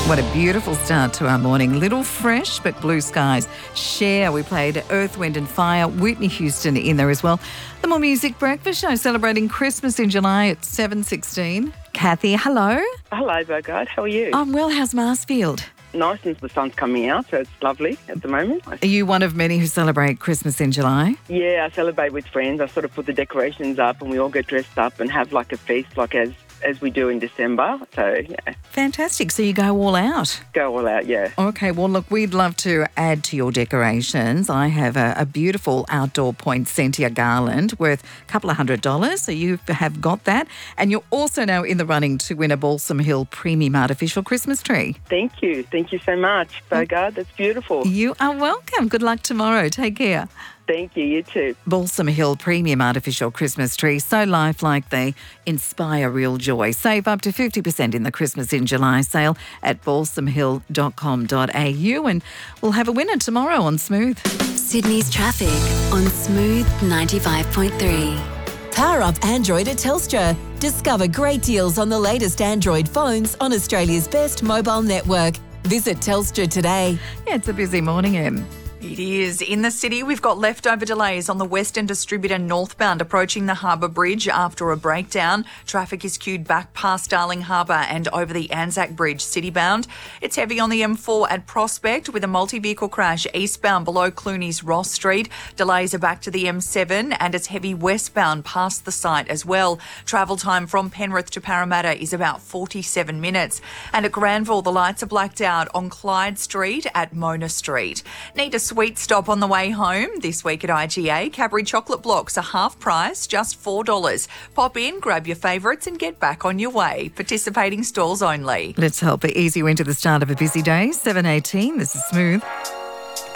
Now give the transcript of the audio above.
What a beautiful start to our morning. Little fresh, but blue skies. Cher, we played Earth, Wind and Fire. Whitney Houston in there as well. The More Music Breakfast Show celebrating Christmas in July at 7:16. Kathy, hello. Hello, Bogart. How are you? I'm well. How's Marsfield? Nice, since the sun's coming out, so it's lovely at the moment. Are you one of many who celebrate Christmas in July? Yeah, I celebrate with friends. I sort of put the decorations up and we all get dressed up and have like a feast like as we do in December. So, yeah. Fantastic. So you go all out? Go all out, yeah. Okay, well, look, we'd love to add to your decorations. I have a beautiful outdoor poinsettia garland worth a couple of $100, so you have got that. And you're also now in the running to win a Balsam Hill Premium Artificial Christmas tree. Thank you. Thank you so much, Bogart. That's beautiful. You are welcome. Good luck tomorrow. Take care. Thank you. You too. Balsam Hill Premium Artificial Christmas Tree. So lifelike, they inspire real joy. Save up to 50% in the Christmas in July sale at balsamhill.com.au, and we'll have a winner tomorrow on Smooth. Sydney's traffic on Smooth 95.3. Power up Android at Telstra. Discover great deals on the latest Android phones on Australia's best mobile network. Visit Telstra today. Yeah, it's a busy morning, Em. It is. In the city, we've got leftover delays on the Western Distributor northbound approaching the Harbour Bridge after a breakdown. Traffic is queued back past Darling Harbour and over the Anzac Bridge citybound. It's heavy on the M4 at Prospect with a multi-vehicle crash eastbound below Clooney's Ross Street. Delays are back to the M7 and it's heavy westbound past the site as well. Travel time from Penrith to Parramatta is about 47 minutes. And at Granville, the lights are blacked out on Clyde Street at Mona Street. Need a sweet stop on the way home? This week at IGA, Cadbury chocolate blocks are half price, just $4. Pop in, grab your favourites and get back on your way. Participating stalls only. Let's help ease you into the start of a busy day. 7:18, this is Smooth.